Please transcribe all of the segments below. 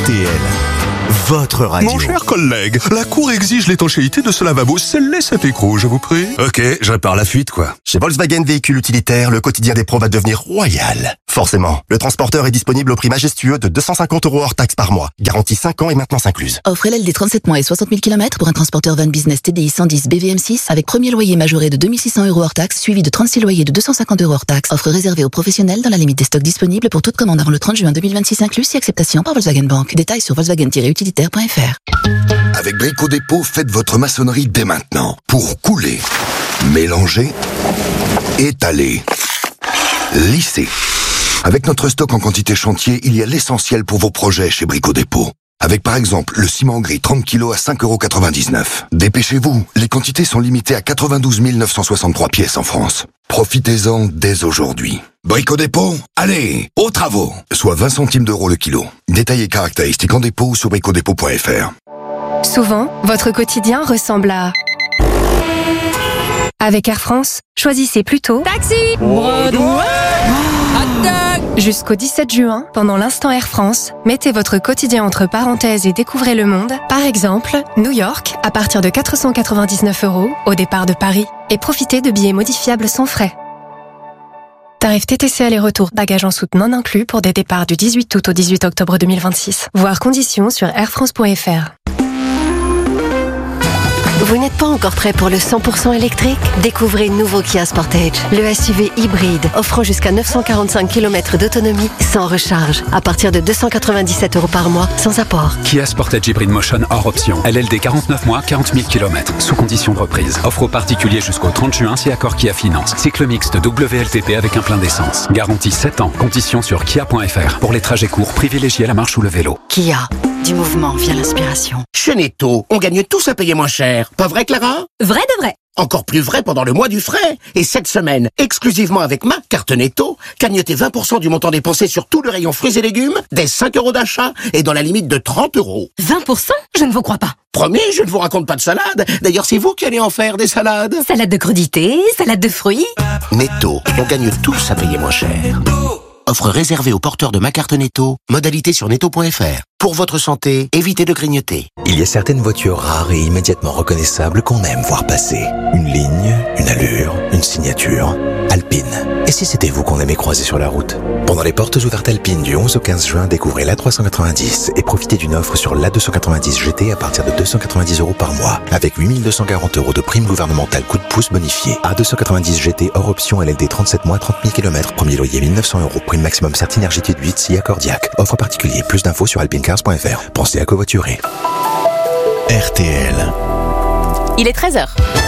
RTL, votre radio. Mon cher collègue, la Cour exige l'étanchéité de ce lavabo. Scellez cet écrou, je vous prie. Ok, je répare la fuite, quoi. Chez Volkswagen Véhicules Utilitaires, le quotidien des pros va devenir royal. Forcément, le transporteur est disponible au prix majestueux de 250 € hors taxe par mois. Garantie 5 ans et maintenance incluse. Offre LLD 37 mois et 60 000 km pour un transporteur van business TDI 110 BVM6 avec premier loyer majoré de 2600 € hors taxe suivi de 36 loyers de 250 € hors taxe. Offre réservée aux professionnels dans la limite des stocks disponibles pour toute commande avant le 30 juin 2026 inclus si acceptation par Volkswagen Bank. Détails sur volkswagen-utilitaire.fr. Avec Brico Dépôt, faites votre maçonnerie dès maintenant. Pour couler, mélanger, étaler, lisser. Avec notre stock en quantité chantier, il y a l'essentiel pour vos projets chez Brico Dépôt. Avec par exemple le ciment gris 30 kg à 5,99 €. Dépêchez-vous, les quantités sont limitées à 92 963 pièces en France. Profitez-en dès aujourd'hui. Brico Dépôt, allez, aux travaux. Soit 20 centimes d'euros le kilo. Détails et caractéristiques en dépôt sur bricodépôt.fr. Souvent, votre quotidien ressemble à... Avec Air France, choisissez plutôt... Taxi! Broadway! Attaque! Jusqu'au 17 juin, pendant l'instant Air France, mettez votre quotidien entre parenthèses et découvrez le monde. Par exemple, New York, à partir de 499 € au départ de Paris. Et profitez de billets modifiables sans frais. Tarif TTC aller-retour, bagages en soute non inclus pour des départs du 18 août au 18 octobre 2026. Voir conditions sur airfrance.fr. Vous n'êtes pas encore prêt pour le 100% électrique? Découvrez le nouveau Kia Sportage, le SUV hybride, offrant jusqu'à 945 km d'autonomie sans recharge, à partir de 297 € par mois, sans apport. Kia Sportage Hybrid Motion hors option. LLD 49 mois, 40 000 km, sous condition de reprise. Offre aux particuliers jusqu'au 30 juin si accord Kia Finance. Cycle mixte WLTP avec un plein d'essence. Garantie 7 ans. Conditions sur kia.fr. Pour les trajets courts, privilégiez la marche ou le vélo. Kia, du mouvement vient l'inspiration. Chez Netto, on gagne tous à payer moins cher. Pas vrai, Clara? Vrai de vrai. Encore plus vrai pendant le mois du frais. Et cette semaine, exclusivement avec ma carte Netto, cagnotez 20% du montant dépensé sur tout le rayon fruits et légumes, dès 5 € d'achat et dans la limite de 30 €. 20%? Je ne vous crois pas. Promis, je ne vous raconte pas de salade. D'ailleurs, c'est vous qui allez en faire des salades. Salade de crudités, salade de fruits. Netto, on gagne tous à payer moins cher. Offre réservée aux porteurs de ma carte Netto. Modalité sur netto.fr. Pour votre santé, évitez de grignoter. Il y a certaines voitures rares et immédiatement reconnaissables qu'on aime voir passer. Une ligne, une allure, une signature. Alpine. Et si c'était vous qu'on aimait croiser sur la route? Pendant les portes ouvertes Alpine du 11 au 15 juin, découvrez l'A390 et profitez d'une offre sur l'A290 GT à partir de 290 € par mois. Avec 8 240 € de prime gouvernementale coup de pouce bonifié. A290 GT hors option LLD 37 mois, 30 000 km. Premier loyer 1 900 €. Prime maximum Certinergité de 8 si accordiaque. Offre particulier. Plus d'infos sur alpinecars.fr. Pensez à covoiturer. RTL. Il est 13h.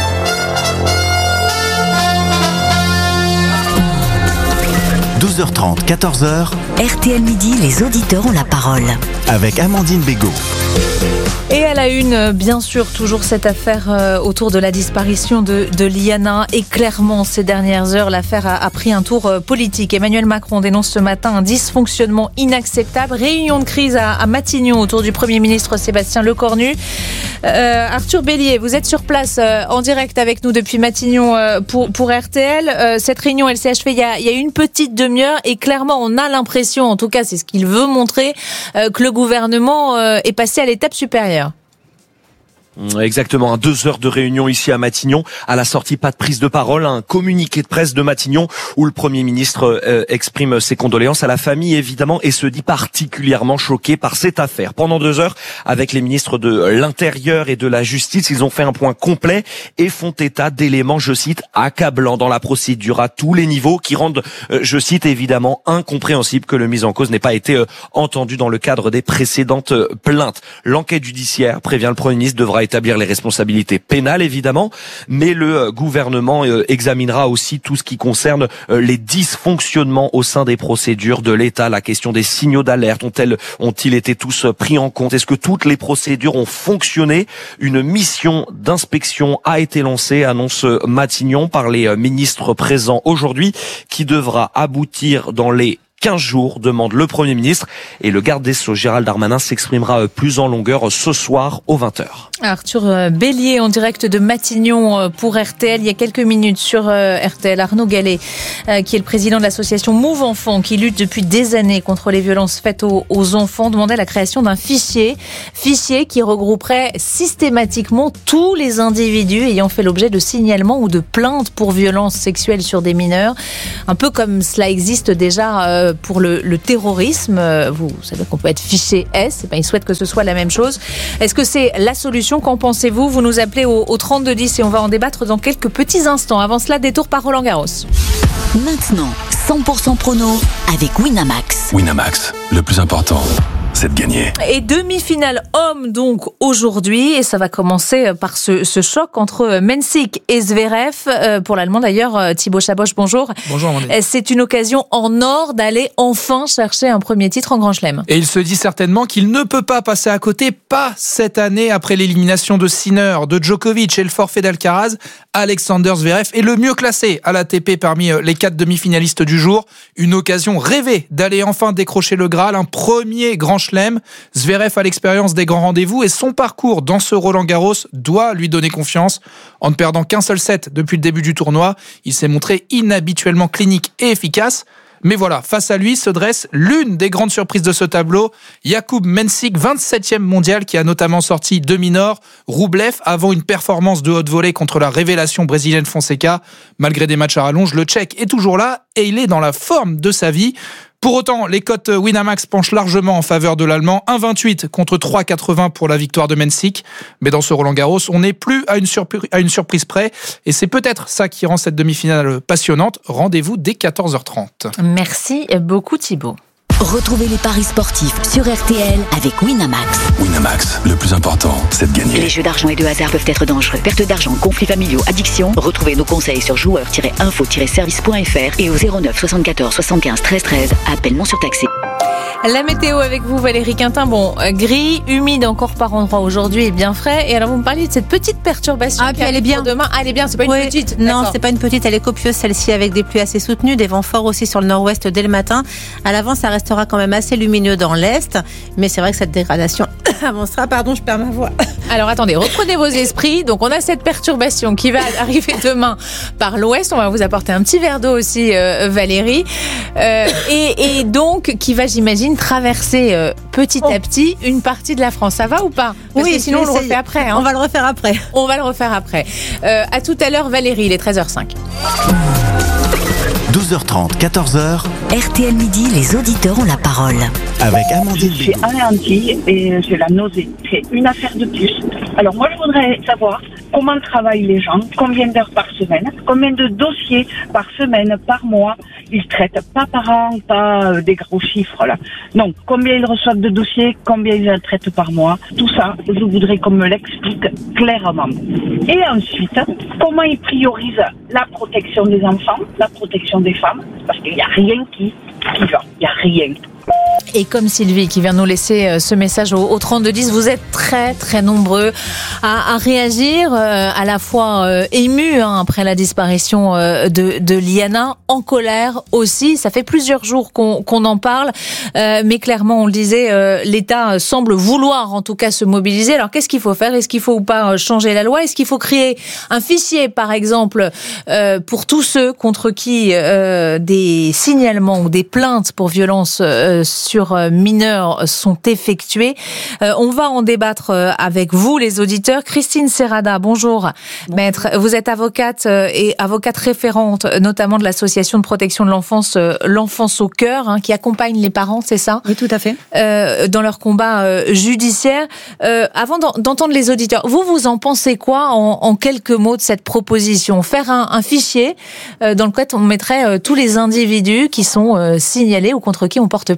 – 12h30, 14h, RTL Midi, les auditeurs ont la parole. avec Amandine Bégaud. Et à la une, bien sûr, toujours cette affaire autour de la disparition de Liana. Et clairement, ces dernières heures, l'affaire a pris un tour politique. Emmanuel Macron dénonce ce matin un dysfonctionnement inacceptable. Réunion de crise à Matignon autour du Premier ministre Sébastien Lecornu. Arthur Bélier, vous êtes sur place en direct avec nous depuis Matignon pour RTL. Cette réunion, elle s'est achevée il y a une petite demi-heure et clairement, on a l'impression, en tout cas, c'est ce qu'il veut montrer, que le gouvernement est passé à l'étape supérieure. Exactement, 2 heures de réunion ici à Matignon. À la sortie, pas de prise de parole, un communiqué de presse de Matignon où le Premier ministre exprime ses condoléances à la famille évidemment et se dit particulièrement choqué par cette affaire. Pendant 2 heures, avec les ministres de l'Intérieur et de la Justice, ils ont fait un point complet et font état d'éléments, je cite, accablants dans la procédure à tous les niveaux qui rendent, je cite, évidemment incompréhensible que le mis en cause n'ait pas été entendu dans le cadre des précédentes plaintes. L'enquête judiciaire, prévient le Premier ministre, devra établir les responsabilités pénales évidemment, mais le gouvernement examinera aussi tout ce qui concerne les dysfonctionnements au sein des procédures de l'État. La question des signaux d'alerte ont-ils été tous pris en compte? Est-ce que toutes les procédures ont fonctionné? Une mission d'inspection a été lancée, annonce Matignon, par les ministres présents aujourd'hui, qui devra aboutir dans les 15 jours, demande le Premier ministre. Et le garde des Sceaux, Gérald Darmanin, s'exprimera plus en longueur ce soir aux 20h. Arthur Bélier en direct de Matignon pour RTL. Il y a quelques minutes sur RTL, Arnaud Gallet, qui est le président de l'association Move Enfants, qui lutte depuis des années contre les violences faites aux enfants, demandait la création d'un fichier qui regrouperait systématiquement tous les individus ayant fait l'objet de signalements ou de plaintes pour violences sexuelles sur des mineurs. Un peu comme cela existe déjà pour le terrorisme. Vous savez qu'on peut être fiché S. Il souhaite que ce soit la même chose. Est-ce que c'est la solution? Qu'en pensez-vous? Vous nous appelez au 3210 et on va en débattre dans quelques petits instants. Avant cela, détour par Roland Garros. Maintenant, 100% prono avec Winamax. Winamax, le plus important, c'est de gagner. Et demi-finale homme donc aujourd'hui, et ça va commencer par ce choc entre Mensik et Zverev. Pour l'Allemand d'ailleurs, Thibaut Chaboch, bonjour. Bonjour Amandine. C'est une occasion en or d'aller enfin chercher un premier titre en Grand Chelem. Et il se dit certainement qu'il ne peut pas passer à côté, pas cette année, après l'élimination de Sinner, de Djokovic et le forfait d'Alcaraz. Alexander Zverev est le mieux classé à l'ATP parmi les 4 demi-finalistes du jour. Une occasion rêvée d'aller enfin décrocher le Graal, un premier Grand Chelem. Zverev a l'expérience des grands rendez-vous et son parcours dans ce Roland-Garros doit lui donner confiance. En ne perdant qu'un seul set depuis le début du tournoi, il s'est montré inhabituellement clinique et efficace. Mais voilà, face à lui se dresse l'une des grandes surprises de ce tableau, Jakub Mensik, 27e mondial, qui a notamment sorti demi-nord, Roublev, avant une performance de haute volée contre la révélation brésilienne Fonseca. Malgré des matchs à rallonge, le Tchèque est toujours là et il est dans la forme de sa vie. Pour autant, les cotes Winamax penchent largement en faveur de l'Allemand, 1,28 contre 3,80 pour la victoire de Mensik. Mais dans ce Roland-Garros, on n'est plus à une surprise près, et c'est peut-être ça qui rend cette demi-finale passionnante. Rendez-vous dès 14h30. Merci beaucoup Thibaut. Retrouvez les paris sportifs sur RTL avec Winamax. Winamax, le plus important, c'est de gagner. Les jeux d'argent et de hasard peuvent être dangereux. Perte d'argent, conflits familiaux, addiction. Retrouvez nos conseils sur joueurs-info-service.fr et au 09 74 75 13 13. Appel non surtaxé. La météo avec vous, Valérie Quintin. Bon, gris, humide encore par endroits aujourd'hui et bien frais. Et alors, vous me parliez de cette petite perturbation. Ah, puis elle est bien. Demain. Ah, elle est bien, c'est pas une petite. Non, c'est pas une petite, elle est copieuse celle-ci avec des pluies assez soutenues, des vents forts aussi sur le nord-ouest dès le matin. À l'avant, ça restera quand même assez lumineux dans l'est. Mais c'est vrai que cette dégradation avancera. Pardon, je perds ma voix. Alors, attendez, reprenez vos esprits. Donc, on a cette perturbation qui va arriver demain par l'ouest. On va vous apporter un petit verre d'eau aussi, Valérie. Et donc, qui va, j'imagine, traverser petit à petit une partie de la France. Ça va ou pas? Parce que sinon on le refait après. On va le refaire après. On va le refaire après. À tout à l'heure Valérie, il est 13h05. 12h30, 14h. RTL Midi, les auditeurs ont la parole. Avec Amandine Bégaud. Je suis anéantie et j'ai la nausée. C'est une affaire de plus. Alors moi, je voudrais savoir comment travaillent les gens, combien d'heures par semaine, combien de dossiers par semaine, par mois ils traitent. Pas par an, pas des gros chiffres là. Non, combien ils reçoivent de dossiers, combien ils traitent par mois. Tout ça, je voudrais qu'on me l'explique clairement. Et ensuite, comment ils priorisent la protection des enfants, la protection des femmes, parce qu'il n'y a rien qui va. Il n'y a rien. Et comme Sylvie qui vient nous laisser ce message au 3210, vous êtes très très nombreux à réagir, à la fois émus après la disparition de Liana, en colère aussi. Ça fait plusieurs jours qu'on en parle, mais clairement on le disait, l'État semble vouloir en tout cas se mobiliser. Alors qu'est-ce qu'il faut faire? Est-ce qu'il faut ou pas changer la loi? Est-ce qu'il faut créer un fichier par exemple pour tous ceux contre qui des signalements ou des plaintes pour violences sur mineurs sont effectués? On va en débattre avec vous, les auditeurs. Christine Serrada, bonjour. Maître, vous êtes avocate et avocate référente, notamment de l'association de protection de l'enfance, l'Enfance au cœur, qui accompagne les parents, c'est ça? Oui, tout à fait. Dans leur combat judiciaire. Avant d'entendre les auditeurs, vous en pensez quoi en quelques mots de cette proposition? Faire un fichier dans lequel on mettrait tous les individus qui sont signalés ou contre qui on porte plainte. C'est une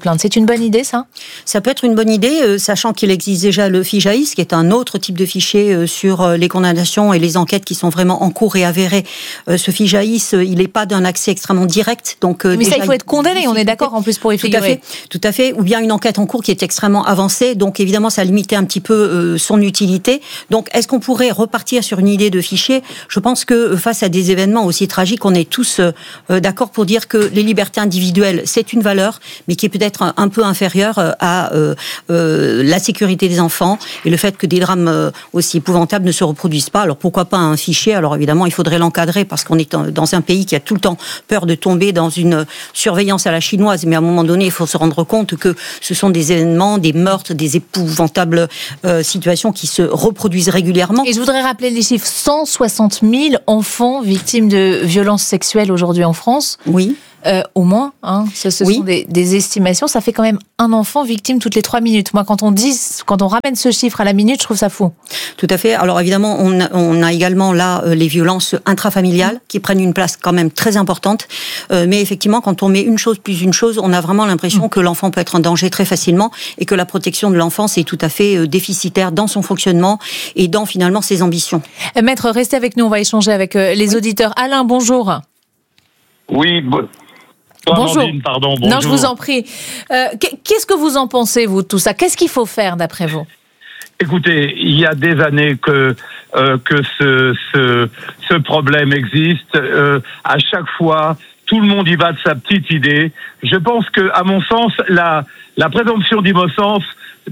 une bonne idée, ça ? Ça peut être une bonne idée, sachant qu'il existe déjà le FIJAIS, qui est un autre type de fichier sur les condamnations et les enquêtes qui sont vraiment en cours et avérées. Ce FIJAIS, il n'est pas d'un accès extrêmement direct. Donc, mais déjà, ça, il faut être condamné, on est d'accord, en plus, pour y figurer. Tout à fait. Ou bien une enquête en cours qui est extrêmement avancée. Donc, évidemment, ça a limité un petit peu son utilité. Donc, est-ce qu'on pourrait repartir sur une idée de fichier ? Je pense que face à des événements aussi tragiques, on est tous d'accord pour dire que les libertés individuelles, c'est une valeur, mais qui est peut-être un peu inférieure à la sécurité des enfants et le fait que des drames aussi épouvantables ne se reproduisent pas. Alors, pourquoi pas un fichier ? Alors, évidemment, il faudrait l'encadrer parce qu'on est dans un pays qui a tout le temps peur de tomber dans une surveillance à la chinoise. Mais à un moment donné, il faut se rendre compte que ce sont des événements, des meurtres, des épouvantables situations qui se reproduisent régulièrement. Et je voudrais rappeler les chiffres. 160 000 enfants victimes de violences sexuelles aujourd'hui en France. Oui. Au moins, hein, ce sont des estimations. Ça fait quand même un enfant victime toutes les 3 minutes. Moi, quand on ramène ce chiffre à la minute, je trouve ça fou. Tout à fait. Alors évidemment, on a également là les violences intrafamiliales qui prennent une place quand même très importante. Mais effectivement, quand on met une chose plus une chose, on a vraiment l'impression que l'enfant peut être en danger très facilement et que la protection de l'enfance est tout à fait déficitaire dans son fonctionnement et dans finalement ses ambitions. Maître, restez avec nous. On va échanger avec les auditeurs. Alain, bonjour. Oui, bonjour. Amandine, pardon, bonjour. Non, je vous en prie. Qu'est-ce que vous en pensez, vous, de tout ça ? Qu'est-ce qu'il faut faire, d'après vous ? Écoutez, il y a des années que ce problème existe. À chaque fois, tout le monde y va de sa petite idée. Je pense que, à mon sens, la présomption d'innocence,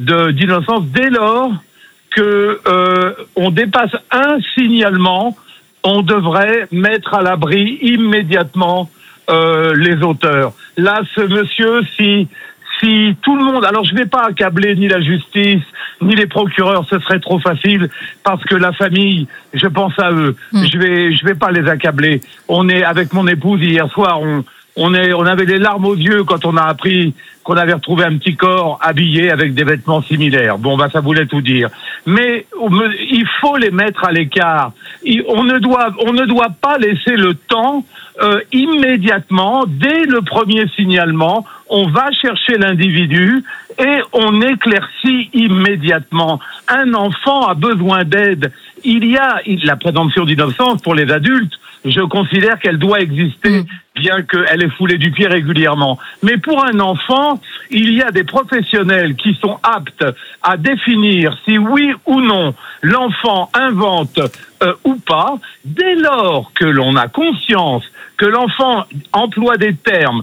dès lors que on dépasse un signalement, on devrait mettre à l'abri immédiatement les auteurs. Là, ce monsieur, si tout le monde... Alors, je ne vais pas accabler ni la justice, ni les procureurs, ce serait trop facile, parce que la famille, je pense à eux. Je vais pas les accabler. On est, avec mon épouse, hier soir, on avait les larmes aux yeux quand on a appris qu'on avait retrouvé un petit corps habillé avec des vêtements similaires. Bon, ça voulait tout dire. Mais il faut les mettre à l'écart. On ne doit pas laisser le temps immédiatement, dès le premier signalement, on va chercher l'individu et on éclaircit immédiatement. Un enfant a besoin d'aide. Il y a la présomption d'innocence pour les adultes. Je considère qu'elle doit exister, bien qu'elle est foulée du pied régulièrement. Mais pour un enfant, il y a des professionnels qui sont aptes à définir si oui ou non l'enfant invente ou pas, dès lors que l'on a conscience que l'enfant emploie des termes,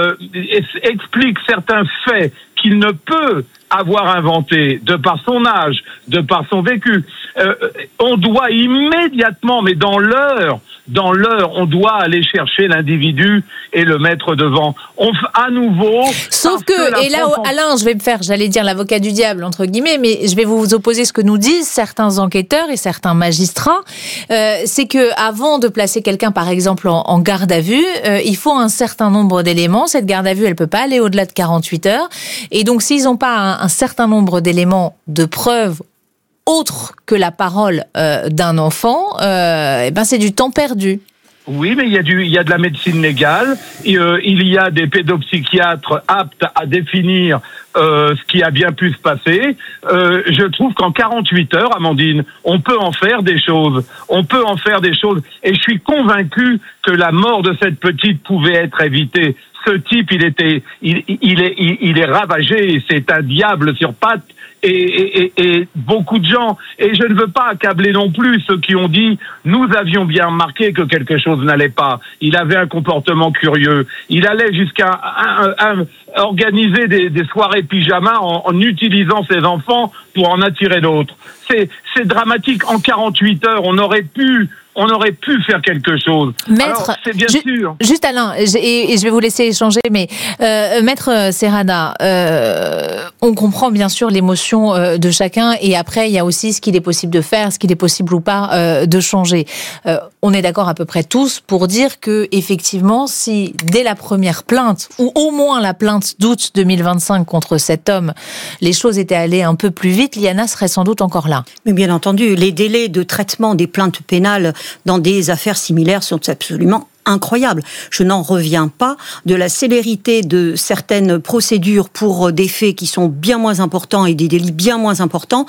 explique certains faits qu'il ne peut avoir inventé de par son âge, de par son vécu. On doit immédiatement, mais dans l'heure, on doit aller chercher l'individu et le mettre devant. À nouveau... Sauf que et là, Alain, je vais me faire, j'allais dire l'avocat du diable, entre guillemets, mais je vais vous opposer ce que nous disent certains enquêteurs et certains magistrats. C'est que avant de placer quelqu'un, par exemple, en garde à vue, il faut un certain nombre d'éléments. Cette garde à vue, elle peut pas aller au-delà de 48 heures. Et donc, s'ils n'ont pas un certain nombre d'éléments de preuves autres que la parole d'un enfant, c'est du temps perdu. Oui, mais il y a de la médecine légale, il y a des pédopsychiatres aptes à définir ce qui a bien pu se passer. Je trouve qu'en 48 heures, Amandine, on peut en faire des choses. Et je suis convaincu que la mort de cette petite pouvait être évitée. Ce type, il est ravagé, c'est un diable sur pattes. Et beaucoup de gens, et je ne veux pas accabler non plus ceux qui ont dit nous avions bien remarqué que quelque chose n'allait pas, il avait un comportement curieux, il allait jusqu'à organiser des soirées pyjama en utilisant ses enfants pour en attirer d'autres. C'est dramatique. En 48 heures, on aurait pu faire quelque chose. Maître, alors, c'est bien sûr. Juste Alain, et je vais vous laisser échanger, mais Maître Serrada, on comprend bien sûr l'émotion de chacun, et après il y a aussi ce qu'il est possible de faire, ce qu'il est possible ou pas de changer. On est d'accord à peu près tous pour dire que effectivement, si dès la première plainte, ou au moins la plainte d'août 2025 contre cet homme, les choses étaient allées un peu plus vite, Liana serait sans doute encore là. Mais bien entendu, les délais de traitement des plaintes pénales dans des affaires similaires sont absolument incroyable. Je n'en reviens pas de la célérité de certaines procédures pour des faits qui sont bien moins importants et des délits bien moins importants,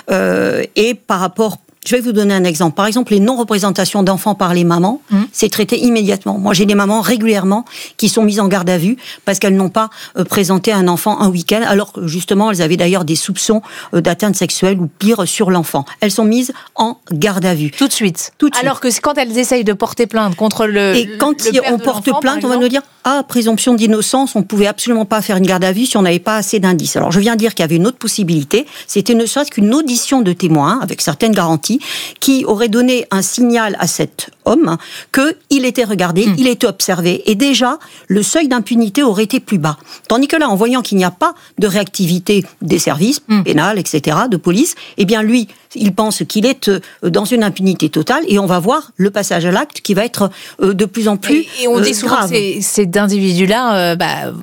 et par rapport... Je vais vous donner un exemple. Par exemple, les non-représentations d'enfants par les mamans, c'est traité immédiatement. Moi, j'ai des mamans régulièrement qui sont mises en garde à vue parce qu'elles n'ont pas présenté un enfant un week-end, alors que justement, elles avaient d'ailleurs des soupçons d'atteinte sexuelle ou pire sur l'enfant. Elles sont mises en garde à vue. Tout de suite. Alors que quand elles essayent de porter plainte contre le Et quand on porte plainte, on va nous dire présomption d'innocence, on ne pouvait absolument pas faire une garde à vue si on n'avait pas assez d'indices. Alors, je viens de dire qu'il y avait une autre possibilité, c'était ne serait-ce qu'une audition de témoins avec certaines garanties qui aurait donné un signal à cet homme qu'il était regardé, il était observé, et déjà, le seuil d'impunité aurait été plus bas. Tandis que là, en voyant qu'il n'y a pas de réactivité des services, pénales, etc., de police, eh bien lui, il pense qu'il est dans une impunité totale, et on va voir le passage à l'acte qui va être de plus en plus et on dit souvent grave. que ces individus-là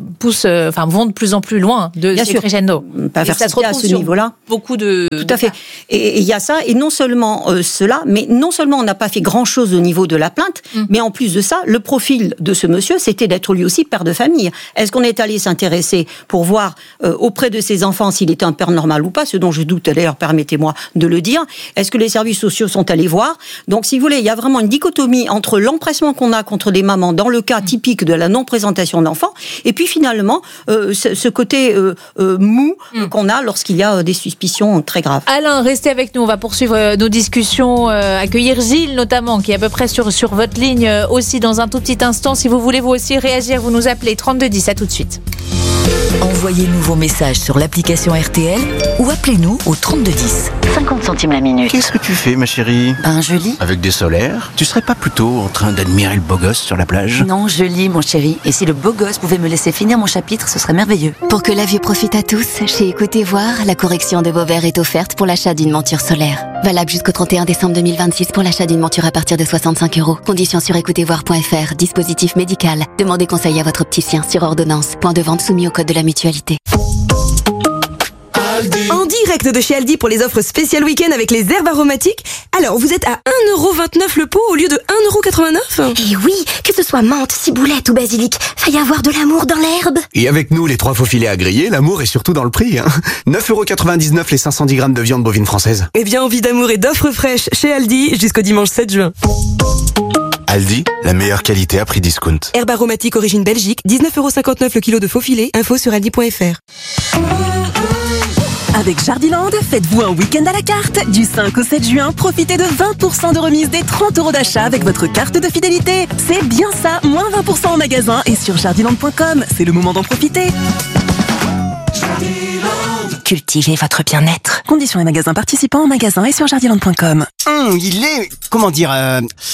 vont de plus en plus loin de ces crescendo. Pas faire citer à ce niveau-là. Beaucoup de... Tout à fait. Et il y a ça, et non seulement cela, mais non seulement on n'a pas fait grand-chose au niveau de la plainte, mais en plus de ça, le profil de ce monsieur, c'était d'être lui aussi père de famille. Est-ce qu'on est allé s'intéresser pour voir auprès de ses enfants s'il était un père normal ou pas, ce dont je doute d'ailleurs, permettez-moi de le dire. Est-ce que les services sociaux sont allés voir? Donc, si vous voulez, il y a vraiment une dichotomie entre l'empressement qu'on a contre des mamans dans le cas typique de la non-présentation d'enfants, et puis finalement, ce côté mou qu'on a lorsqu'il y a des suspicions très graves. Alain, restez avec nous, on va poursuivre nos discussions, accueillir Gilles notamment, qui est à peu près sur votre ligne aussi dans un tout petit instant. Si vous voulez vous aussi réagir, vous nous appelez 3210, à tout de suite. Envoyez-nous vos messages sur l'application RTL ou appelez-nous au 3210. 50 centimes la minute. Qu'est-ce que tu fais, ma chérie? Je lis. Avec des solaires? Tu serais pas plutôt en train d'admirer le beau gosse sur la plage? Non, je lis, mon chéri. Et si le beau gosse pouvait me laisser finir mon chapitre, ce serait merveilleux. Pour que la vue profite à tous, chez Écoutez Voir, la correction de vos verres est offerte pour l'achat d'une monture solaire. Valable jusqu'au 31 décembre 2026 pour l'achat d'une monture à partir de 65 €. Conditions sur écoutezvoir.fr. Dispositif médical. Demandez conseil à votre opticien sur ordonnance. Point de vente soumis au code de la mutualité. En direct de chez Aldi pour les offres spéciales week-end avec les herbes aromatiques. Alors, vous êtes à 1,29 € le pot au lieu de 1,89 €. Et oui, que ce soit menthe, ciboulette ou basilic, va y avoir de l'amour dans l'herbe. Et avec nous, les 3 faux filets à griller, l'amour est surtout dans le prix. 9,99 € les 510 grammes de viande bovine française. Eh bien, envie d'amour et d'offres fraîches chez Aldi jusqu'au dimanche 7 juin. Aldi, la meilleure qualité à prix discount. Herbe aromatique origine Belgique, 19,59 € le kilo de faux filets. Info sur aldi.fr. Avec Jardiland, faites-vous un week-end à la carte. Du 5 au 7 juin, profitez de 20% de remise des 30 € d'achat avec votre carte de fidélité. C'est bien ça, moins 20% en magasin et sur jardiland.com. C'est le moment d'en profiter. Cultivez votre bien-être. Conditions et magasins participants en magasin et sur jardiland.com. Il est... comment dire... Bon ?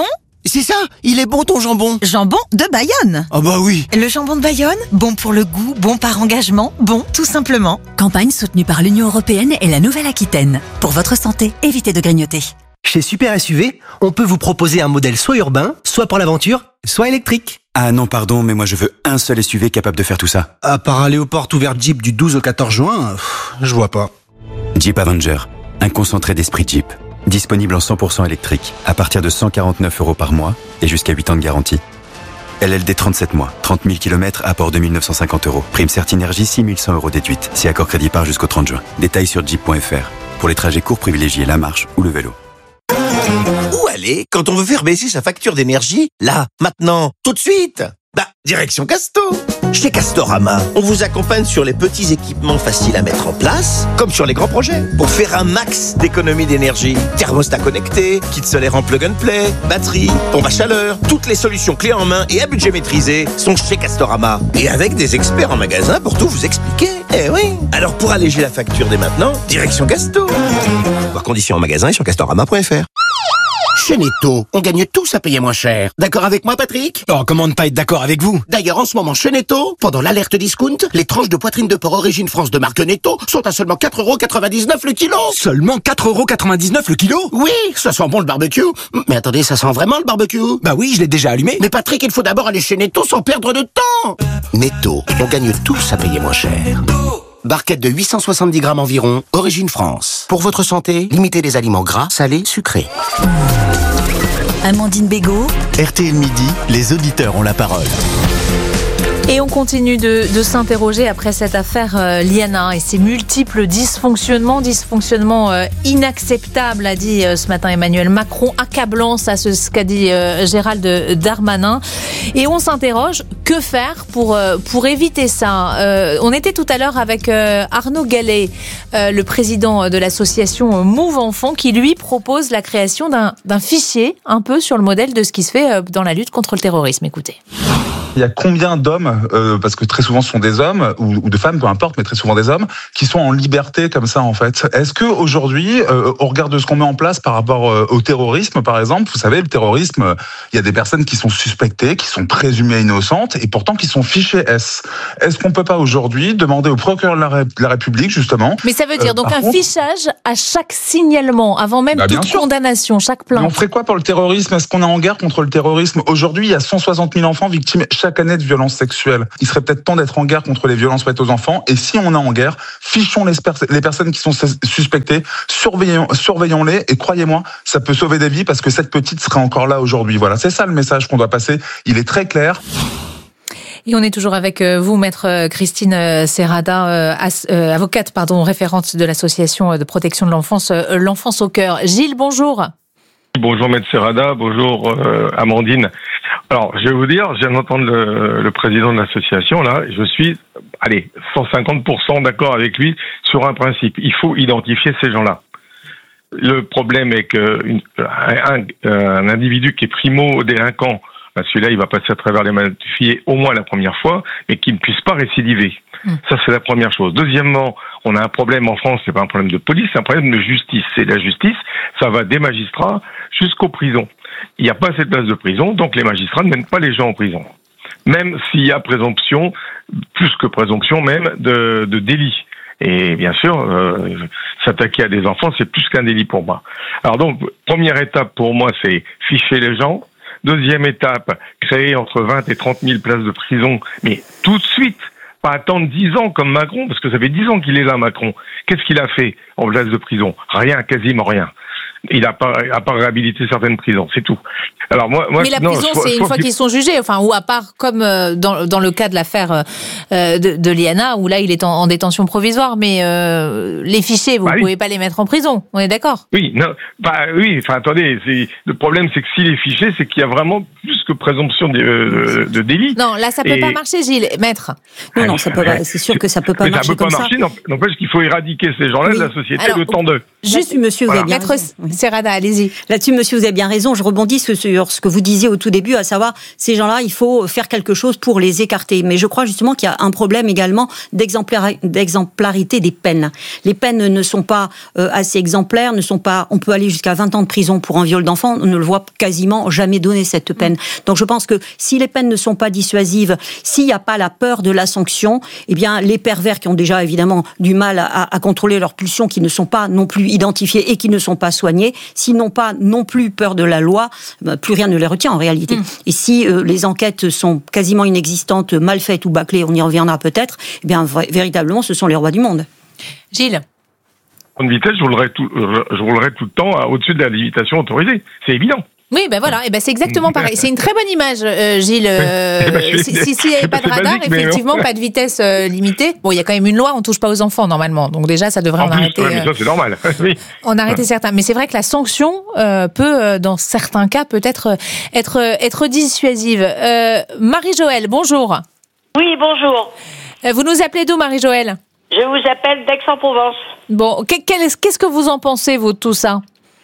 C'est ça, il est bon ton jambon. Jambon de Bayonne. Ah bah oui. Le jambon de Bayonne, bon pour le goût, bon par engagement, bon tout simplement. Campagne soutenue par l'Union Européenne et la Nouvelle-Aquitaine. Pour votre santé, évitez de grignoter. Chez Super SUV, on peut vous proposer un modèle soit urbain, soit pour l'aventure, soit électrique. Ah non, pardon, mais moi je veux un seul SUV capable de faire tout ça. À part aller aux portes ouvertes Jeep du 12 au 14 juin, je vois pas. Jeep Avenger, un concentré d'esprit Jeep. Disponible en 100% électrique, à partir de 149 € par mois et jusqu'à 8 ans de garantie. LLD 37 mois, 30 000 km, apport 2 950 €. Prime Certinergie, 6 100 € déduite. Si accord crédit part jusqu'au 30 juin. Détails sur jeep.fr. Pour les trajets courts, privilégiez la marche ou le vélo. Où aller quand on veut faire baisser sa facture d'énergie? Là, maintenant, tout de suite. Direction Casto. Chez Castorama, on vous accompagne sur les petits équipements faciles à mettre en place, comme sur les grands projets, pour faire un max d'économie d'énergie. Thermostat connecté, kit solaire en plug and play, batterie, pompe à chaleur, toutes les solutions clés en main et à budget maîtrisé sont chez Castorama. Et avec des experts en magasin pour tout vous expliquer. Eh oui. Alors pour alléger la facture dès maintenant, direction Casto. Voir conditions en magasin et sur castorama.fr. Chez Netto, on gagne tous à payer moins cher. D'accord avec moi, Patrick? Oh, comment ne pas être d'accord avec vous? D'ailleurs, en ce moment, chez Netto, pendant l'alerte discount, les tranches de poitrine de porc origine France de marque Netto sont à seulement 4,99 € le kilo. Seulement 4,99 € le kilo? Oui, ça sent bon le barbecue. Mais attendez, ça sent vraiment le barbecue? Bah oui, je l'ai déjà allumé. Mais Patrick, il faut d'abord aller chez Netto sans perdre de temps. Netto, on gagne tous à payer moins cher. Barquette de 870 grammes environ, origine France. Pour votre santé, limitez les aliments gras, salés, sucrés. Amandine Bégaud. RTL Midi, les auditeurs ont la parole. Et on continue de s'interroger après cette affaire Liana et ses multiples dysfonctionnements inacceptables, a dit ce matin Emmanuel Macron, accablant, ça c'est ce qu'a dit Gérald Darmanin. Et on s'interroge, que faire pour éviter ça ? On était tout à l'heure avec Arnaud Gallet, le président de l'association Move Enfants, qui lui propose la création d'un fichier un peu sur le modèle de ce qui se fait dans la lutte contre le terrorisme. Écoutez. Il y a combien d'hommes, parce que très souvent ce sont des hommes, ou de femmes, peu importe, mais très souvent des hommes, qui sont en liberté comme ça en fait. Est-ce que aujourd'hui, au regard de ce qu'on met en place par rapport au terrorisme par exemple, vous savez, le terrorisme, il y a des personnes qui sont suspectées, qui sont présumées innocentes, et pourtant qui sont fichées S. Est-ce qu'on peut pas aujourd'hui demander au procureur de la République justement... Mais ça veut dire donc un fichage à chaque signalement, avant même toute condamnation, chaque plainte. Mais on ferait quoi pour le terrorisme ? Est-ce qu'on est en guerre contre le terrorisme ? Aujourd'hui, il y a 160 000 enfants victimes chaque année de violences sexuelles. Il serait peut-être temps d'être en guerre contre les violences faites aux enfants. Et si on est en guerre, fichons les personnes qui sont suspectées, surveillons-les. Et croyez-moi, ça peut sauver des vies parce que cette petite serait encore là aujourd'hui. Voilà, c'est ça le message qu'on doit passer. Il est très clair. Et on est toujours avec vous, maître Christine Serrada, avocate, référente de l'association de protection de l'enfance, l'enfance au cœur. Gilles, bonjour. Bonjour maître Serrada, bonjour Amandine. Alors, je vais vous dire, je viens d'entendre le président de l'association, là, je suis, 150% d'accord avec lui sur un principe. Il faut identifier ces gens-là. Le problème est qu'un individu qui est primo-délinquant, celui-là, il va passer à travers les mains du filet au moins la première fois, mais qu'il ne puisse pas récidiver. Ça, c'est la première chose. Deuxièmement, on a un problème en France, c'est pas un problème de police, c'est un problème de justice. C'est la justice, ça va des magistrats jusqu'aux prisons. Il n'y a pas assez de places de prison, donc les magistrats ne mènent pas les gens en prison. Même s'il y a présomption, plus que présomption même, de délit. Et bien sûr, s'attaquer à des enfants, c'est plus qu'un délit pour moi. Alors donc, première étape pour moi, c'est ficher les gens. Deuxième étape, créer entre 20 et 30 000 places de prison, mais tout de suite. Pas attendre 10 ans comme Macron, parce que ça fait 10 ans qu'il est là, Macron. Qu'est-ce qu'il a fait en place de prison ? Rien, quasiment rien. Il a pas réhabilité certaines prisons, c'est tout. Alors moi, mais la prison, c'est une fois qu'ils sont jugés, ou à part comme dans le cas de l'affaire de Liana, où là il est en détention provisoire, mais les fichiers, vous pouvez pas les mettre en prison, on est d'accord ? Oui, non, attendez, le problème c'est que s'il est fiché, c'est qu'il y a vraiment plus que présomption de délit. Non, là ça peut pas marcher, Gilles, maître. Non, ça peut pas. C'est sûr que ça peut pas marcher comme ça. Ça peut pas marcher, n'empêche qu'il faut éradiquer ces gens-là de la société. Alors, le temps d'eux. Juste, monsieur, vous avez bien raison. Serrada, allez-y. Là-dessus, monsieur, vous avez bien raison. Je rebondis sur ce que vous disiez au tout début, à savoir, ces gens-là, il faut faire quelque chose pour les écarter. Mais je crois justement qu'il y a un problème également d'exemplarité des peines. Les peines ne sont pas assez exemplaires, on peut aller jusqu'à 20 ans de prison pour un viol d'enfant, on ne le voit quasiment jamais donner cette peine. Donc je pense que si les peines ne sont pas dissuasives, s'il n'y a pas la peur de la sanction, eh bien, les pervers qui ont déjà évidemment du mal à contrôler leurs pulsions, qui ne sont pas non plus identifiés et qui ne sont pas soignés, s'ils n'ont pas non plus peur de la loi, plus rien ne les retient en réalité. Et si les enquêtes sont quasiment inexistantes, mal faites ou bâclées, on y reviendra peut-être, eh bien véritablement ce sont les rois du monde. Gilles. En vitesse, je roulerai tout le temps au-dessus de la limitation autorisée, c'est évident. Oui, voilà, et c'est exactement pareil. C'est une très bonne image, Gilles. S'il n'y avait pas de radar, effectivement, pas de vitesse limitée. Bon, il y a quand même une loi, on touche pas aux enfants normalement, donc déjà ça devrait en arrêter. Mais ça c'est normal. Oui. On arrêter certains, mais c'est vrai que la sanction peut, dans certains cas, peut-être être dissuasive. Marie-Joëlle, bonjour. Oui, bonjour. Vous nous appelez d'où, Marie-Joëlle ? Je vous appelle d'Aix-en-Provence. Bon, qu'est-ce que vous en pensez, vous, de tout ça ?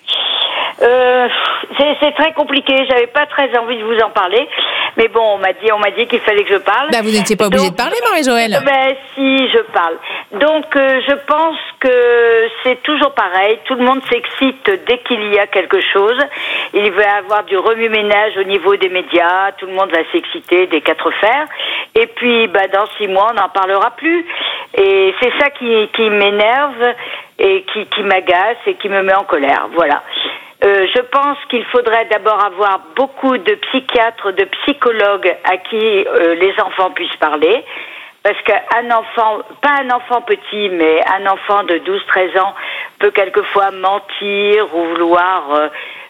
C'est très compliqué, j'avais pas très envie de vous en parler, mais bon, on m'a dit qu'il fallait que je parle. Vous n'étiez pas obligée de parler, Marie-Joëlle. Si, je parle. Donc, je pense que c'est toujours pareil, tout le monde s'excite dès qu'il y a quelque chose. Il va y avoir du remue-ménage au niveau des médias, tout le monde va s'exciter des quatre fers, et puis dans 6 mois, on n'en parlera plus. Et c'est ça qui m'énerve, et qui m'agace, et qui me met en colère, voilà. Je pense qu'il faudrait d'abord avoir beaucoup de psychiatres, de psychologues à qui les enfants puissent parler, Parce qu'un enfant, pas un enfant petit, mais un enfant de 12-13 ans peut quelquefois mentir ou vouloir,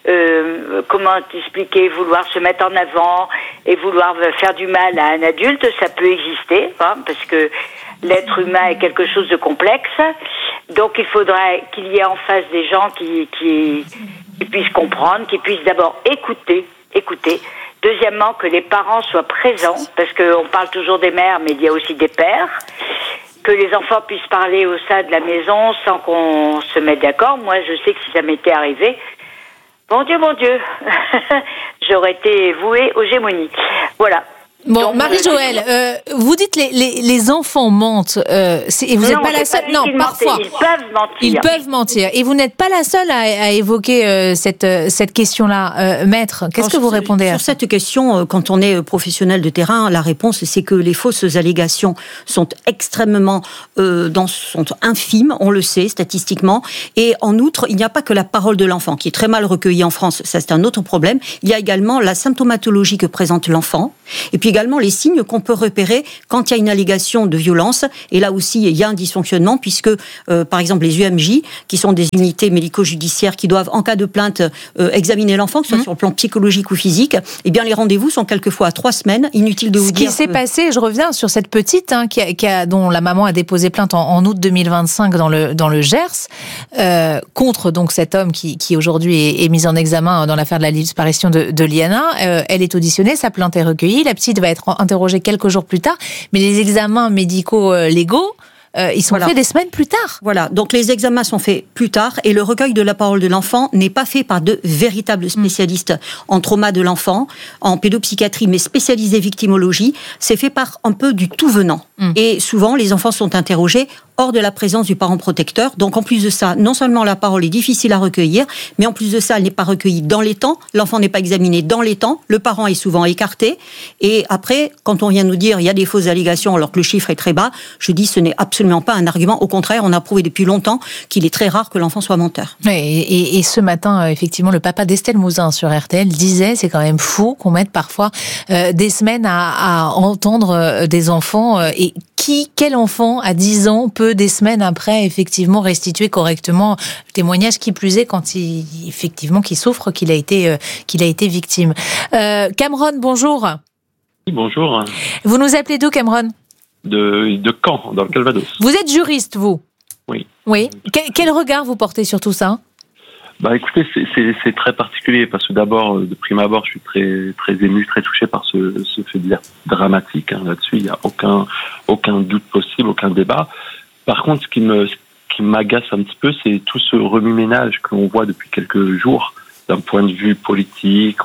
comment t'expliquer, vouloir se mettre en avant et vouloir faire du mal à un adulte, ça peut exister, hein, parce que l'être humain est quelque chose de complexe. Donc il faudrait qu'il y ait en face des gens qui puissent comprendre, qui puissent d'abord écouter. Deuxièmement, que les parents soient présents, parce qu'on parle toujours des mères, mais il y a aussi des pères. Que les enfants puissent parler au sein de la maison sans qu'on se mette d'accord. Moi, je sais que si ça m'était arrivé, mon Dieu, j'aurais été vouée aux gémonies. Voilà. Bon, donc, Marie-Joëlle, vous dites les enfants mentent, et vous n'êtes pas la seule. Non, parfois. Ils peuvent mentir. Et vous n'êtes pas la seule à évoquer cette question-là, maître. Qu'est-ce que vous répondez à ça ? Sur cette question, quand on est professionnel de terrain, la réponse c'est que les fausses allégations sont extrêmement sont infimes, on le sait statistiquement. Et en outre, il n'y a pas que la parole de l'enfant qui est très mal recueillie en France. Ça, c'est un autre problème. Il y a également la symptomatologie que présente l'enfant. Et puis également les signes qu'on peut repérer quand il y a une allégation de violence. Et là aussi, il y a un dysfonctionnement puisque, par exemple, les UMJ, qui sont des unités médico-judiciaires qui doivent, en cas de plainte, examiner l'enfant, que ce soit sur le plan psychologique ou physique, eh bien, les rendez-vous sont quelquefois à 3 semaines. Inutile de vous dire. Ce qui s'est passé, je reviens sur cette petite, dont la maman a déposé plainte en août 2025 dans le Gers, contre donc cet homme qui aujourd'hui est mis en examen dans l'affaire de la disparition de Liana. Elle est auditionnée, sa plainte est recueillie. La petite va être interrogée quelques jours plus tard, mais les examens médicaux légaux, ils sont faits des semaines plus tard. Voilà, donc les examens sont faits plus tard et le recueil de la parole de l'enfant n'est pas fait par de véritables spécialistes en trauma de l'enfant, en pédopsychiatrie, mais spécialisés victimologie. C'est fait par un peu du tout venant. Et souvent, les enfants sont interrogés hors de la présence du parent protecteur. Donc en plus de ça, non seulement la parole est difficile à recueillir, mais en plus de ça, elle n'est pas recueillie dans les temps, l'enfant n'est pas examiné dans les temps, le parent est souvent écarté, et après, quand on vient nous dire il y a des fausses allégations alors que le chiffre est très bas, je dis ce n'est absolument pas un argument, au contraire, on a prouvé depuis longtemps qu'il est très rare que l'enfant soit menteur. Et ce matin, effectivement, le papa d'Estelle Mouzin sur RTL disait, c'est quand même fou qu'on mette parfois des semaines à entendre des enfants, et quel enfant à 10 ans peut des semaines après effectivement restituer correctement le témoignage, qui plus est quand il souffre qu'il a été victime. Cameron, bonjour. Oui, bonjour. Vous nous appelez d'où, Cameron ? De Caen, dans le Calvados. Vous êtes juriste, vous ? Oui. Oui. Quel regard vous portez sur tout ça ? Écoutez, c'est très particulier parce que d'abord, de prime abord, je suis très très ému, très touché par ce fait dramatique. Là-dessus, il n'y a aucun doute possible, aucun débat. Par contre, ce qui m'agace un petit peu, c'est tout ce remue-ménage que l'on voit depuis quelques jours d'un point de vue politique.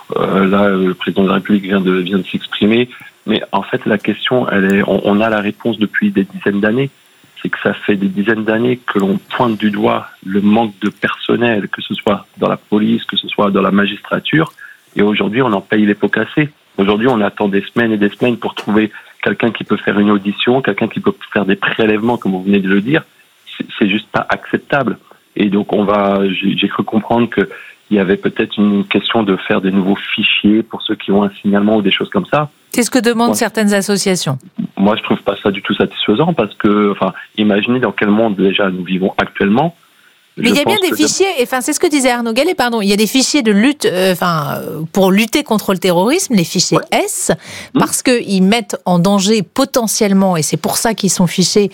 Là, le président de la République vient de s'exprimer, mais en fait, la question, on a la réponse depuis des dizaines d'années. C'est que ça fait des dizaines d'années que l'on pointe du doigt le manque de personnel, que ce soit dans la police, que ce soit dans la magistrature, et aujourd'hui, on en paye les pots cassés. Aujourd'hui, on attend des semaines et des semaines pour trouver quelqu'un qui peut faire une audition, quelqu'un qui peut faire des prélèvements, comme vous venez de le dire. C'est juste pas acceptable. Et donc, j'ai cru comprendre qu'il y avait peut-être une question de faire des nouveaux fichiers pour ceux qui ont un signalement ou des choses comme ça. C'est ce que demandent certaines associations. Moi, je trouve pas ça du tout satisfaisant parce que, imaginez dans quel monde déjà nous vivons actuellement. Mais il y a bien des fichiers, c'est ce que disait Arnaud Gallet, il y a des fichiers de lutte, pour lutter contre le terrorisme, les fichiers S, parce qu'ils mettent en danger potentiellement, et c'est pour ça qu'ils sont fichés,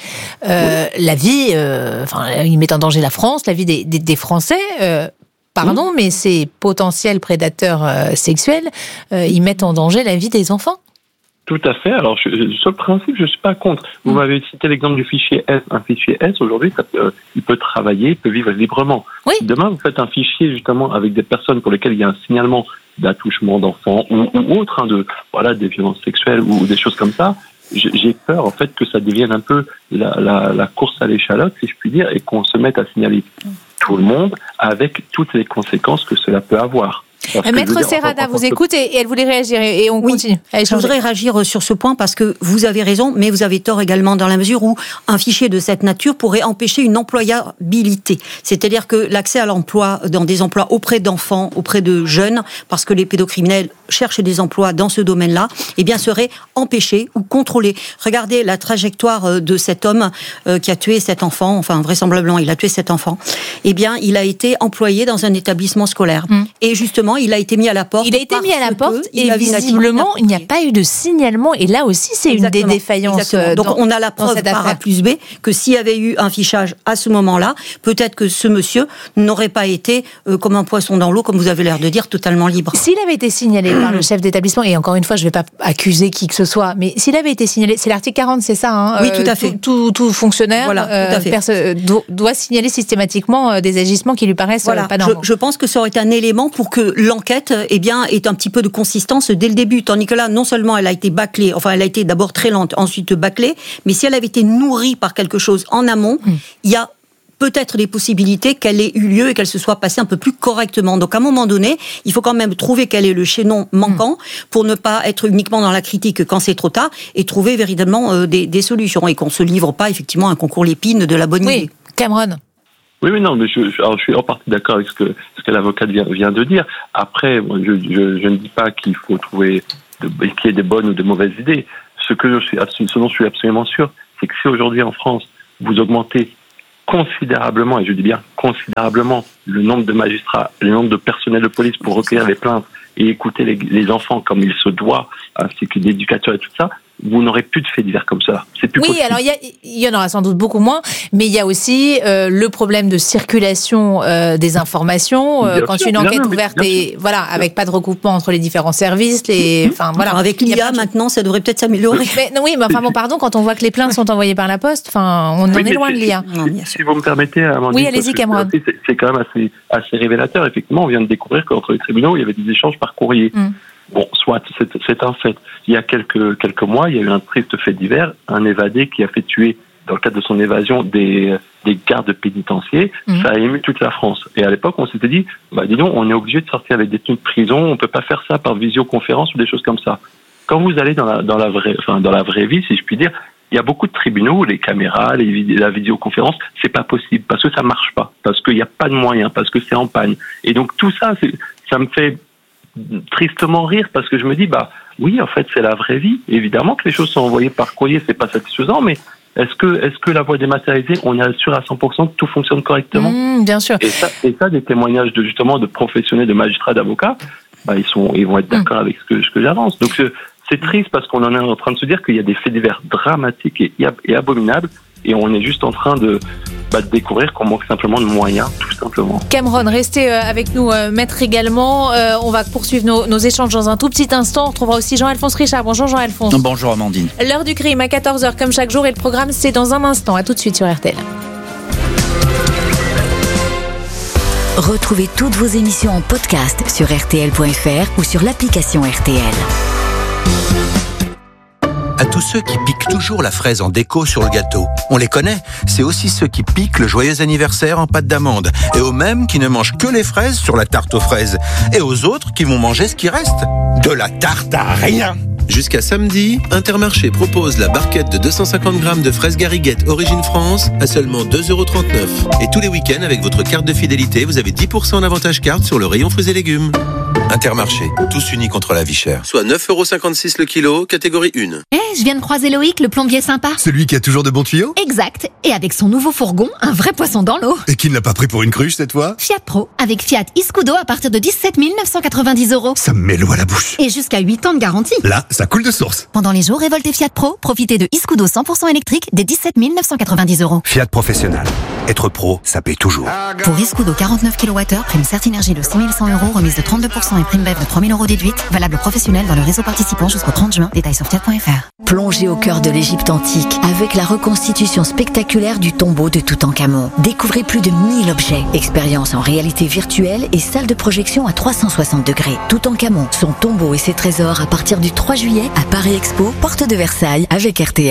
la vie, ils mettent en danger la France, la vie des Français, mais ces potentiels prédateurs sexuels, ils mettent en danger la vie des enfants. Tout à fait. Alors, sur le principe, je ne suis pas contre. Vous m'avez cité l'exemple du fichier S. Un fichier S, aujourd'hui, il peut travailler, il peut vivre librement. Oui. Demain, vous faites un fichier, justement, avec des personnes pour lesquelles il y a un signalement d'attouchement d'enfants ou autre, des violences sexuelles ou des choses comme ça. J'ai peur, en fait, que ça devienne un peu la course à l'échalote, si je puis dire, et qu'on se mette à signaler tout le monde avec toutes les conséquences que cela peut avoir. Maître Serrada vous écoute et elle voulait réagir et on continue. Je voudrais réagir sur ce point parce que vous avez raison, mais vous avez tort également dans la mesure où un fichier de cette nature pourrait empêcher une employabilité. C'est-à-dire que l'accès à l'emploi dans des emplois auprès d'enfants, auprès de jeunes, parce que les pédocriminels cherchent des emplois dans ce domaine-là, eh bien serait empêché ou contrôlé. Regardez la trajectoire de cet homme qui a tué cet enfant, enfin vraisemblablement il a tué cet enfant. Eh bien, il a été employé dans un établissement scolaire. Et justement, il a été mis à la porte. Il a été mis à la porte et visiblement, il n'y a pas eu de signalement. Et là aussi, c'est une des défaillances. Donc, on a la preuve par A plus B que s'il y avait eu un fichage à ce moment-là, peut-être que ce monsieur n'aurait pas été comme un poisson dans l'eau, comme vous avez l'air de dire, totalement libre. S'il avait été signalé par le chef d'établissement, et encore une fois, je ne vais pas accuser qui que ce soit, mais s'il avait été signalé, c'est l'article 40, c'est ça, hein, oui, tout à fait. Tout fonctionnaire voilà, tout à fait. doit signaler systématiquement des agissements qui lui paraissent pas normaux. Je pense que ça aurait été un élément pour que l'enquête ait un petit peu de consistance dès le début. Tandis que là, non seulement elle a été bâclée, enfin elle a été d'abord très lente, ensuite bâclée, mais si elle avait été nourrie par quelque chose en amont, il y a peut-être des possibilités qu'elle ait eu lieu et qu'elle se soit passée un peu plus correctement. Donc à un moment donné, il faut quand même trouver quel est le chaînon manquant pour ne pas être uniquement dans la critique quand c'est trop tard et trouver véritablement des solutions et qu'on ne se livre pas effectivement à un concours l'épine de la bonne idée. Cameron. Oui, non, mais je suis en partie d'accord avec ce que l'avocate vient de dire. Après, je ne dis pas qu'il faut trouver qu'il y ait des bonnes ou de mauvaises idées. Ce dont je suis absolument sûr, c'est que si aujourd'hui en France, vous augmentez considérablement, et je dis bien considérablement, le nombre de magistrats, le nombre de personnels de police pour recueillir les plaintes et écouter les enfants comme il se doit, ainsi que l'éducateur et tout ça, vous n'aurez plus de faits divers comme ça. C'est plus possible. Alors il y en aura sans doute beaucoup moins, mais il y a aussi le problème de circulation des informations quand une enquête ouverte et voilà, avec pas de recoupement entre les différents services, voilà. Avec l'IA maintenant, ça devrait peut-être s'améliorer. Mais pardon, quand on voit que les plaintes sont envoyées par la poste, on en est loin de l'IA. Si vous me permettez, Amandine, oui, allez-y, Cameron. C'est quand même assez révélateur. Effectivement, on vient de découvrir qu'entre les tribunaux, il y avait des échanges par courrier. Bon, soit, c'est un fait. Il y a quelques mois, il y a eu un triste fait divers, un évadé qui a fait tuer, dans le cadre de son évasion, des gardes pénitentiaires. Ça a ému toute la France. Et à l'époque, on s'était dit, dis donc, on est obligé de sortir avec des détenus de prison, on peut pas faire ça par visioconférence ou des choses comme ça. Quand vous allez dans la vraie vie, si je puis dire, il y a beaucoup de tribunaux où les caméras, la vidéoconférence, c'est pas possible, parce que ça marche pas, parce qu'il n'y a pas de moyens, parce que c'est en panne. Et donc tout ça, ça me fait tristement rire, parce que je me dis, oui, en fait, c'est la vraie vie. Évidemment que les choses sont envoyées par courrier, c'est pas satisfaisant, mais est-ce que la voie dématérialisée, on est sûr à 100% que tout fonctionne correctement? Bien sûr. Et ça, des témoignages de professionnels, de magistrats, d'avocats, ils vont être d'accord avec ce que j'avance. Donc c'est triste parce qu'on en est en train de se dire qu'il y a des faits divers dramatiques et abominables, et on est juste en train de découvrir qu'on manque simplement de moyens, tout simplement. Cameron, restez avec nous, maître également. On va poursuivre nos échanges dans un tout petit instant. On retrouvera aussi Jean-Alphonse Richard. Bonjour Jean-Alphonse. Bonjour Amandine. L'heure du crime à 14h comme chaque jour, et le programme c'est dans un instant. À tout de suite sur RTL. Retrouvez toutes vos émissions en podcast sur rtl.fr ou sur l'application RTL. À tous ceux qui piquent toujours la fraise en déco sur le gâteau. On les connaît, c'est aussi ceux qui piquent le joyeux anniversaire en pâte d'amande. Et aux mêmes qui ne mangent que les fraises sur la tarte aux fraises. Et aux autres qui vont manger ce qui reste. De la tarte à rien. Jusqu'à samedi, Intermarché propose la barquette de 250 grammes de fraises Gariguette Origine France à seulement 2,39 €. Et tous les week-ends, avec votre carte de fidélité, vous avez 10% en avantage carte sur le rayon fruits et légumes. Intermarché, tous unis contre la vie chère. Soit 9,56 € le kilo, catégorie 1. Je viens de croiser Loïc, le plombier sympa. Celui qui a toujours de bons tuyaux? Exact. Et avec son nouveau fourgon, un vrai poisson dans l'eau. Et qui ne l'a pas pris pour une cruche cette fois? Fiat Pro, avec Fiat Iscudo à partir de 17 990 €. Ça me met l'eau à la bouche. Et jusqu'à 8 ans de garantie. Là, ça coule de source. Pendant les jours révoltés Fiat Pro, profitez de Iscudo 100% électrique dès 17 990 €. Fiat Professionnel. Être pro, ça paye toujours. Pour Iscudo 49 kWh, prime Certinergie de 6 100 €, remise de 32% et prime BEV de 3 000 € déduite. Valable professionnel dans le réseau participant jusqu'au 30 juin. Détails sur fiat.fr. Plongez au cœur de l'Égypte antique avec la reconstitution spectaculaire du tombeau de Toutankhamon. Découvrez plus de 1000 objets, expériences en réalité virtuelle et salle de projection à 360 degrés. Toutankhamon, son tombeau et ses trésors à partir du 3 juillet à Paris Expo, porte de Versailles avec RTL.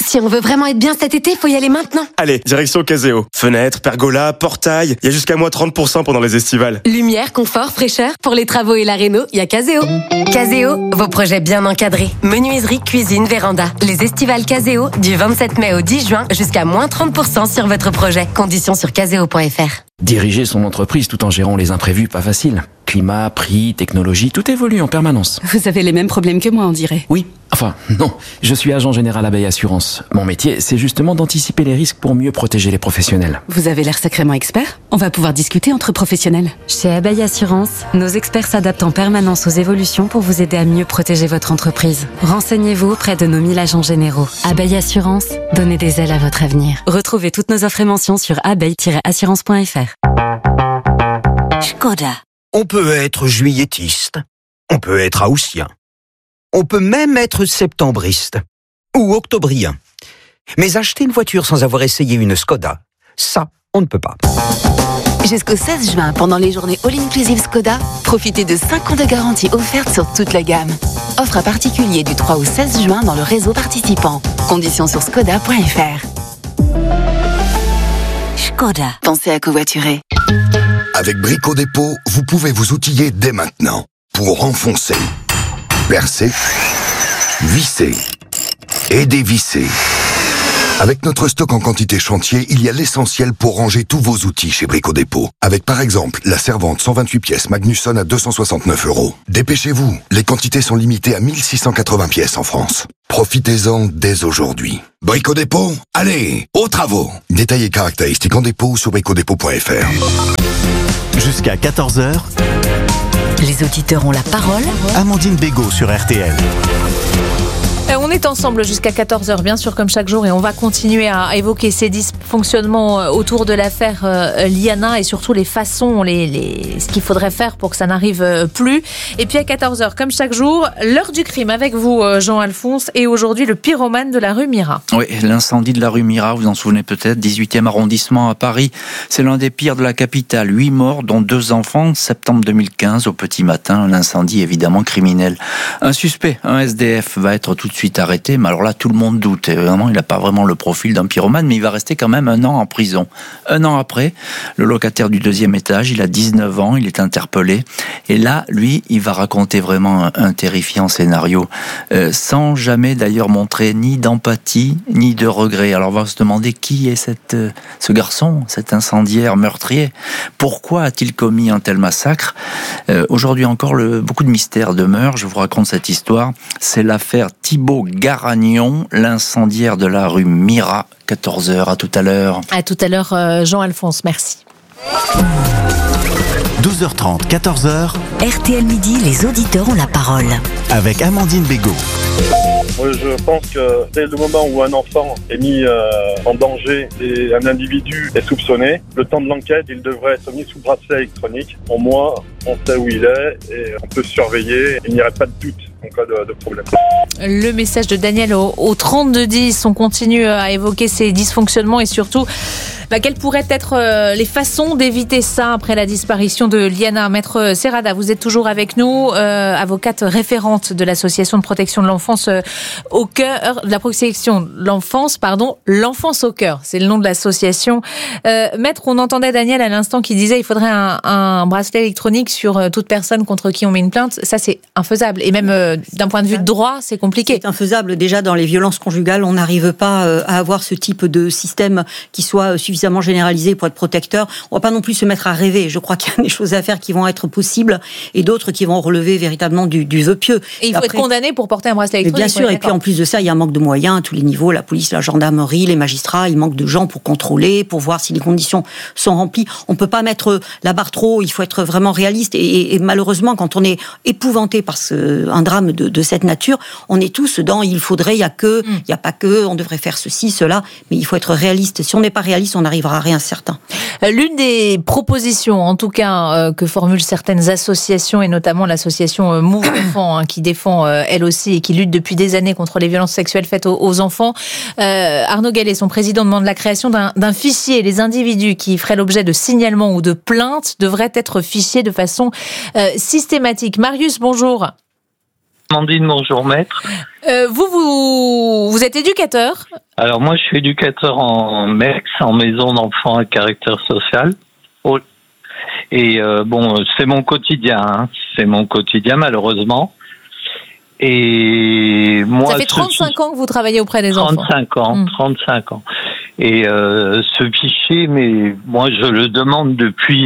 Si on veut vraiment être bien cet été, faut y aller maintenant. Allez, direction Caseo. Fenêtres, pergola, portail, il y a jusqu'à moins 30% pendant les estivales. Lumière, confort, fraîcheur, pour les travaux et la réno, il y a Caseo. Caseo, vos projets bien encadrés. Menuiserie, cuisine, véranda. Les estivales Caseo, du 27 mai au 10 juin, jusqu'à moins 30% sur votre projet. Conditions sur caseo.fr. Diriger son entreprise tout en gérant les imprévus, pas facile. Climat, prix, technologie, tout évolue en permanence. Vous avez les mêmes problèmes que moi, on dirait. Oui, enfin, non. Je suis agent général Abeille Assurance. Mon métier, c'est justement d'anticiper les risques pour mieux protéger les professionnels. Vous avez l'air sacrément expert. On va pouvoir discuter entre professionnels. Chez Abeille Assurance, nos experts s'adaptent en permanence aux évolutions pour vous aider à mieux protéger votre entreprise. Renseignez-vous auprès de nos 1000 agents généraux. Abeille Assurance, donnez des ailes à votre avenir. Retrouvez toutes nos offres et mentions sur abeille-assurance.fr. Škoda. On peut être juilletiste, on peut être haussien, on peut même être septembriste ou octobrien. Mais acheter une voiture sans avoir essayé une Škoda, ça, on ne peut pas. Jusqu'au 16 juin, pendant les journées All-Inclusive Škoda, profitez de 5 ans de garantie offerte sur toute la gamme. Offre à particulier du 3 au 16 juin dans le réseau participant. Conditions sur škoda.fr. Škoda. Pensez à covoiturer. Avec Brico Dépôt, vous pouvez vous outiller dès maintenant pour enfoncer, percer, visser et dévisser. Avec notre stock en quantité chantier, il y a l'essentiel pour ranger tous vos outils chez Brico Dépôt. Avec par exemple la servante 128 pièces Magnusson à 269 €. Dépêchez-vous, les quantités sont limitées à 1680 pièces en France. Profitez-en dès aujourd'hui. Brico Dépôt, allez, aux travaux. Détails et caractéristiques en dépôt sur bricodépôt.fr. Jusqu'à 14h, Les auditeurs ont la parole. Amandine Bégaud sur RTL. On est ensemble jusqu'à 14h, bien sûr, comme chaque jour, et on va continuer à évoquer ces dysfonctionnements autour de l'affaire Liana et surtout les façons, ce qu'il faudrait faire pour que ça n'arrive plus. Et puis à 14h, comme chaque jour, l'heure du crime avec vous, Jean-Alphonse, et aujourd'hui le pyromane de la rue Mira. Oui, l'incendie de la rue Mira, vous en souvenez peut-être, 18e arrondissement à Paris. C'est l'un des pires de la capitale. 8 morts, dont 2 enfants, septembre 2015, au petit matin. Un incendie évidemment criminel. Un suspect, un SDF, va être tout de suite arrêté, mais alors là tout le monde doute, et vraiment il n'a pas vraiment le profil d'un pyromane, mais il va rester quand même 1 an en prison. 1 an après, le locataire du 2e étage, il a 19 ans, il est interpellé, et là lui il va raconter vraiment un terrifiant scénario, sans jamais d'ailleurs montrer ni d'empathie ni de regret. Alors on va se demander qui est ce garçon, cet incendiaire meurtrier, pourquoi a-t-il commis un tel massacre? Aujourd'hui encore beaucoup de mystères demeurent. Je vous raconte cette histoire, c'est l'affaire Thibaut Garagnon, l'incendiaire de la rue Mira. 14h, à tout à l'heure. À tout à l'heure, Jean-Alphonse, merci. 12h30, 14h. RTL Midi, les auditeurs ont la parole. Avec Amandine Bégaud. Je pense que dès le moment où un enfant est mis en danger et un individu est soupçonné, le temps de l'enquête, il devrait être mis sous bracelet électronique. Au moins, on sait où il est et on peut surveiller. Il n'y aurait pas de doute en cas de problème. Le message de Daniel au 3210, on continue à évoquer ces dysfonctionnements et surtout quelles pourraient être les façons d'éviter ça après la disparition de Liana. Maître Serrada, vous êtes toujours avec nous, avocate référente de l'association de protection de l'enfance au cœur, de la protection de l'enfance, l'enfance au cœur, c'est le nom de l'association. Maître, on entendait Daniel à l'instant qui disait il faudrait un bracelet électronique sur toute personne contre qui on met une plainte. Ça, c'est infaisable. Et même d'un point de vue de droit, c'est compliqué. C'est infaisable. Déjà, dans les violences conjugales, on n'arrive pas à avoir ce type de système qui soit suffisamment généralisé pour être protecteur. On ne va pas non plus se mettre à rêver. Je crois qu'il y a des choses à faire qui vont être possibles et d'autres qui vont relever véritablement du vœu pieux. Et il faut être condamné pour porter un bracelet électronique. Bien sûr. Et puis en plus de ça, il y a un manque de moyens à tous les niveaux. La police, la gendarmerie, les magistrats, il manque de gens pour contrôler, pour voir si les conditions sont remplies. On ne peut pas mettre la barre trop haut. Il faut être vraiment réaliste. Et malheureusement, quand on est épouvanté par un drame de cette nature, on est tous dans il faudrait, il n'y a pas que, on devrait faire ceci, cela. Mais il faut être réaliste. Si on n'est pas réaliste, on n'arrivera à rien certain. L'une des propositions, en tout cas, que formulent certaines associations, et notamment l'association Move Enfants, qui défend elle aussi et qui lutte depuis des années contre les violences sexuelles faites aux enfants. Arnaud Gallet, son président, demande la création d'un fichier. Les individus qui feraient l'objet de signalements ou de plaintes devraient être fichés de façon systématique. Marius, bonjour. Amandine, bonjour maître. Vous êtes éducateur? Alors moi, je suis éducateur en MEX, en maison d'enfants à caractère social. Et c'est mon quotidien. Hein. C'est mon quotidien, malheureusement. Et moi, ça fait 35 ans que vous travaillez auprès des enfants. 35 ans. Et ce fichier, mais moi, je le demande depuis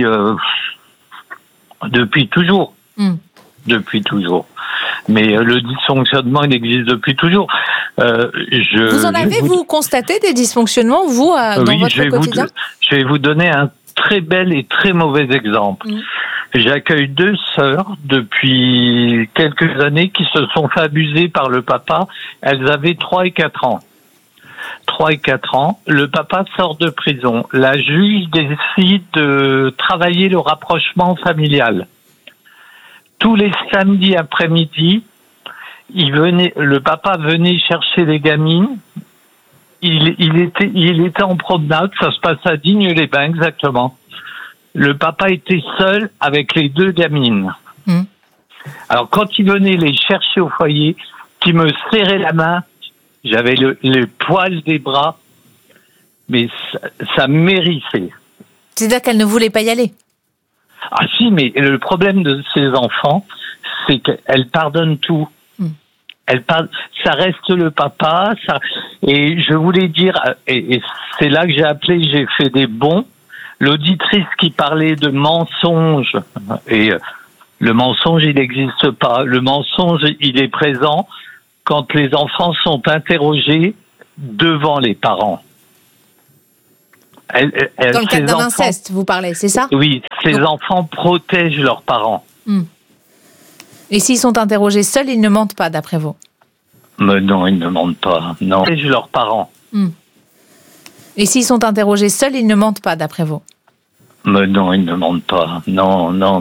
toujours. Depuis toujours. Mais le dysfonctionnement, il existe depuis toujours. Vous en avez, vous, constaté des dysfonctionnements, vous, dans votre quotidien? Je vais vous donner un très bel et très mauvais exemple. J'accueille 2 sœurs depuis quelques années qui se sont fait abuser par le papa. Elles avaient 3 et 4 ans. 3 et 4 ans. Le papa sort de prison. La juge décide de travailler le rapprochement familial. Tous les samedis après-midi, le papa venait chercher les gamines. Il était en promenade, ça se passe à Digne-les-Bains exactement. Le papa était seul avec les 2 gamines. Alors quand il venait les chercher au foyer, qui me serrait la main, j'avais les poils des bras, mais ça m'hérissait. C'est-à-dire qu'elle ne voulait pas y aller? Ah si, mais le problème de ces enfants, c'est qu'elles pardonnent tout. Ça reste le papa. Et je voulais dire, et c'est là que j'ai appelé, j'ai fait des bons. L'auditrice qui parlait de mensonge, et le mensonge, il n'existe pas. Le mensonge, il est présent quand les enfants sont interrogés devant les parents. Dans le cadre d'un inceste, vous parlez, c'est ça? Oui, ces enfants protègent leurs parents. Et s'ils sont interrogés seuls, ils ne mentent pas, d'après vous? Mais non, ils ne mentent pas. Non, ils protègent leurs parents. Et s'ils sont interrogés seuls, ils ne mentent pas, d'après vous? Mais non, ils ne mentent pas. Non.